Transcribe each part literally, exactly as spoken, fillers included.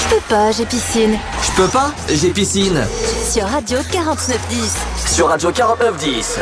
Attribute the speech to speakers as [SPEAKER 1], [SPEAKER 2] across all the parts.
[SPEAKER 1] peux pas, j'ai piscine.
[SPEAKER 2] Je peux pas, j'ai piscine.
[SPEAKER 1] Sur Radio quarante-neuf dix.
[SPEAKER 2] Sur Radio quarante-neuf dix.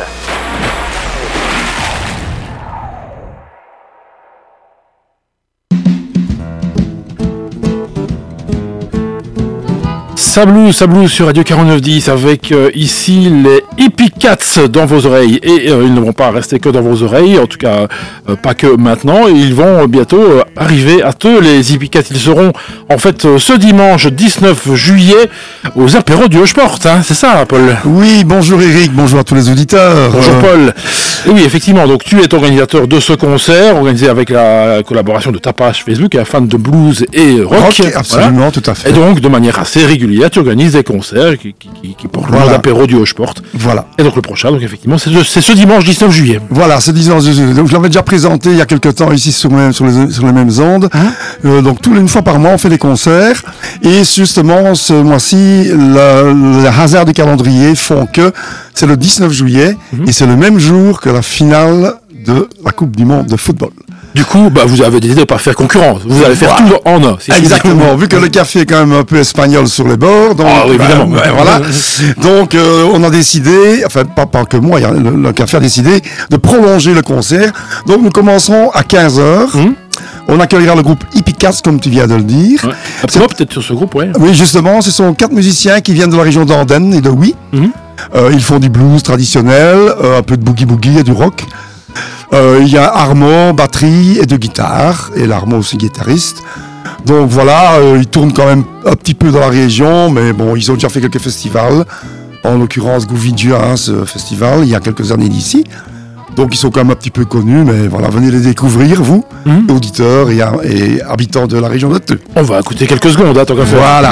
[SPEAKER 3] Sablou, Sablou sur Radio quarante-neuf dix avec euh, ici les Hippie Cats dans vos oreilles. Et euh, ils ne vont pas rester que dans vos oreilles, en tout cas euh, pas que maintenant. Ils vont euh, bientôt euh, arriver à eux, les Hippie Cats. Ils seront en fait euh, ce dimanche dix-neuf juillet aux apéros du Hocheport, hein, c'est ça Paul?
[SPEAKER 4] Oui, bonjour Eric, bonjour à tous les auditeurs.
[SPEAKER 3] Bonjour Paul. Et oui, effectivement, donc tu es organisateur de ce concert, organisé avec la collaboration de ta page Facebook, un fan de blues et rock.
[SPEAKER 4] Rock, absolument, voilà. Tout à fait.
[SPEAKER 3] Et donc, de manière assez régulière, tu organises des concerts qui, qui, qui, qui portent voilà. l'apéro du Hocheport.
[SPEAKER 4] Voilà.
[SPEAKER 3] Et donc le prochain, donc effectivement, c'est, c'est ce dimanche dix-neuf juillet.
[SPEAKER 4] Voilà, c'est dimanche dix-neuf juillet. Donc je l'avais déjà présenté il y a quelques temps ici sur, même, sur, les, sur les mêmes ondes. Hein euh, donc tous les, une fois par mois, on fait des concerts. Et justement, ce mois-ci, le, le hasard du calendrier font que c'est le dix-neuf juillet mm-hmm. et c'est le même jour que la finale de la Coupe du Monde de football.
[SPEAKER 3] Du coup, bah, vous avez décidé de ne pas faire concurrence. Vous allez faire voilà. tout en un.
[SPEAKER 4] Si exactement. Vu que le café est quand même un peu espagnol sur les bords. Donc,
[SPEAKER 3] ah, oui, évidemment.
[SPEAKER 4] Bah, bah, voilà. Donc, euh, on a décidé, enfin, pas, pas que moi, le, le café a décidé de prolonger le concert. Donc, nous commencerons à quinze heures. Mmh. On accueillera le groupe Hippie Cats, comme tu viens de le dire.
[SPEAKER 3] Ouais. C'est moi, peut-être sur ce groupe, ouais.
[SPEAKER 4] Oui, justement, ce sont quatre musiciens qui viennent de la région d'Andenne et de Huy. Mmh. Euh, ils font du blues traditionnel, euh, un peu de boogie-boogie et du rock. Il euh, y a Armand, batterie et de guitare, et l'Armand aussi guitariste. Donc voilà, euh, ils tournent quand même un petit peu dans la région, mais bon, ils ont déjà fait quelques festivals. En l'occurrence, Gouvidia, hein, ce festival, il y a quelques années d'ici. Donc ils sont quand même un petit peu connus, mais voilà, venez les découvrir, vous, mmh. auditeurs et, et habitants de la région de Teux.
[SPEAKER 3] On va écouter quelques secondes, hein, tant qu'à faire.
[SPEAKER 4] Voilà.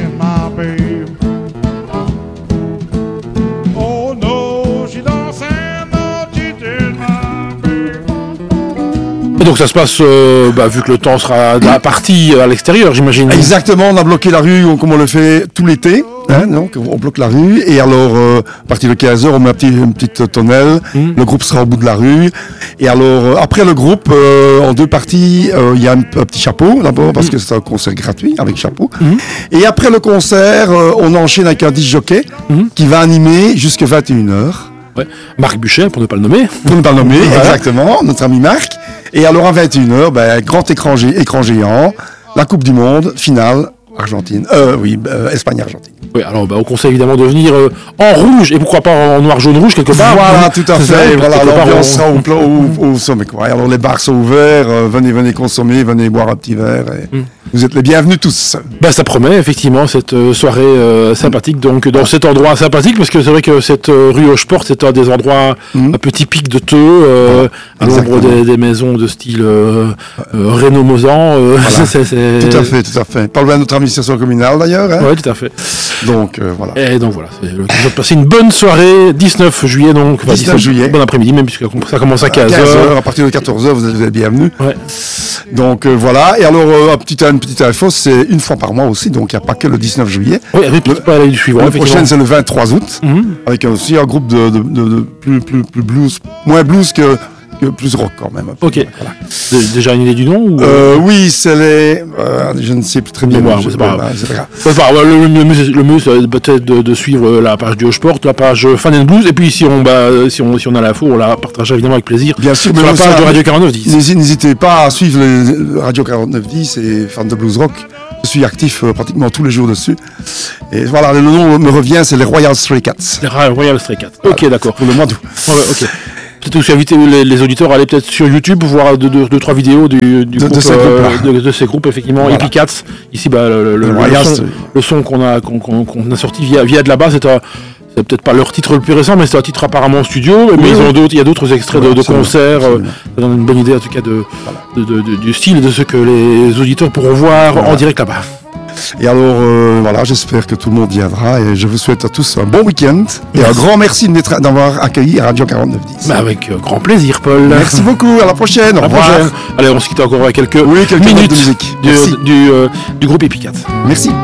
[SPEAKER 3] Donc ça se passe, euh, bah, vu que le temps sera parti à l'extérieur, j'imagine.
[SPEAKER 4] Exactement, on a bloqué la rue comme on le fait tout l'été. Hein, donc on bloque la rue et alors euh, à partir de quinze heures on met un petit, une petite tonnelle, mmh. le groupe sera au bout de la rue et alors euh, après le groupe euh, en deux parties il euh, y a un, un petit chapeau d'abord parce mmh. que c'est un concert gratuit avec chapeau mmh. et après le concert euh, on enchaîne avec un disc jockey mmh. qui va animer jusqu'à vingt et une heures.
[SPEAKER 3] Ouais. Marc Buchet, pour ne pas le nommer.
[SPEAKER 4] Pour ne pas le nommer, voilà. Exactement, notre ami Marc. Et alors à vingt et une heures, ben, grand écran, gé- écran géant, la Coupe du Monde, finale, Argentine. Euh, oui, euh, Espagne-Argentine.
[SPEAKER 3] Oui, alors bah, on conseille évidemment de venir euh, en rouge et pourquoi pas en noir, jaune, rouge quelque part.
[SPEAKER 4] Voilà, tout à fait.
[SPEAKER 3] Ça,
[SPEAKER 4] voilà, l'ambiance
[SPEAKER 3] sera
[SPEAKER 4] au, au, au, au sommet. Quoi. Alors les bars sont ouverts, euh, venez, venez consommer, venez boire un petit verre. Et... Mm. Vous êtes les bienvenus tous.
[SPEAKER 3] Bah, ça promet effectivement cette euh, soirée euh, sympathique, donc dans cet endroit sympathique, parce que c'est vrai que cette euh, rue Hocheport, c'est un des endroits mm. un peu typiques de Teux, euh, voilà. à l'ombre des, des maisons de style euh, euh, réno-mosant. Euh,
[SPEAKER 4] voilà. c'est, c'est... Tout à fait, tout à fait. Pas loin de notre administration communale d'ailleurs. Hein.
[SPEAKER 3] Oui, tout à fait.
[SPEAKER 4] Donc euh, voilà.
[SPEAKER 3] Et donc voilà, c'est l'occasion de passer une bonne soirée, dix-neuf juillet donc.
[SPEAKER 4] Enfin, dix-neuf juillet.
[SPEAKER 3] Bon après-midi même, puisque ça commence à quinze heures.
[SPEAKER 4] À partir de quatorze heures, vous êtes les bienvenus.
[SPEAKER 3] Ouais.
[SPEAKER 4] Donc euh, voilà, et alors euh, un petit, une petite info, c'est une fois par mois aussi, donc il n'y a pas que le dix-neuf juillet.
[SPEAKER 3] Oui, avec le, pas du suivant.
[SPEAKER 4] Le prochain c'est le vingt-trois août, mm-hmm. avec aussi un groupe de, de, de, de plus, plus, plus blues, moins blues que, que plus rock quand même.
[SPEAKER 3] Ok. Voilà. Déjà une idée du nom ou...
[SPEAKER 4] euh, Oui, c'est les... Euh, je ne sais plus très bien.
[SPEAKER 3] Mémoire, c'est pas grave. C'est pas grave. C'est pas grave. Le, le, mieux, le mieux, c'est peut-être de, de suivre la page du Hocheport, la page Fan and Blues, et puis si on, bah, si on, si on a l'info, on la partagera évidemment avec plaisir.
[SPEAKER 4] Bien sûr,
[SPEAKER 3] sur la page ça, de Radio quarante-neuf dix.
[SPEAKER 4] N'hésitez pas à suivre les Radio quarante-neuf dix et Fan de Blues Rock. Je suis actif euh, pratiquement tous les jours dessus. Et voilà, le nom me revient, c'est les Royal Stray Cats.
[SPEAKER 3] Les Royal Stray Cats. Voilà. Ok, d'accord.
[SPEAKER 4] Pour le mois d'août.
[SPEAKER 3] Ouais, ouais, ok. Peut-être aussi inviter les, les auditeurs à aller peut-être sur YouTube voir deux, deux, deux trois vidéos du, du
[SPEAKER 4] de,
[SPEAKER 3] groupe,
[SPEAKER 4] de, ces
[SPEAKER 3] euh, de, de ces groupes effectivement. Voilà. Hippie Cats. Ici, bah, le, le, le, le, son, le son qu'on a qu'on, qu'on, qu'on a sorti via via de là-bas, c'est un, c'est peut-être pas leur titre le plus récent, mais c'est un titre apparemment studio. Mais oui, ils ont d'autres, il y a d'autres extraits voilà, de, de concerts. Euh, ça donne une bonne idée en tout cas de, voilà. de, de, de du style de ce que les auditeurs pourront voir voilà. en direct là-bas.
[SPEAKER 4] Et alors, euh, voilà, j'espère que tout le monde viendra et je vous souhaite à tous un bon week-end et un grand merci d'avoir accueilli à Radio quarante-neuf dix.
[SPEAKER 3] Bah avec euh, grand plaisir, Paul.
[SPEAKER 4] Merci beaucoup, à la prochaine.
[SPEAKER 3] À la prochaine. Allez, on se quitte encore avec quelques,
[SPEAKER 4] oui, quelques
[SPEAKER 3] minutes
[SPEAKER 4] de musique.
[SPEAKER 3] du, du, euh, du groupe Hippie Cats.
[SPEAKER 4] Merci.